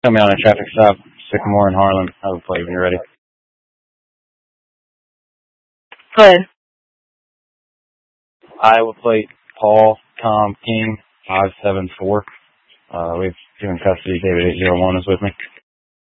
Coming on a traffic stop, Sycamore in Harlan. I will play when you're ready. Good. Iowa plate Paul Tom King 574. We've given custody. David 801 is with me.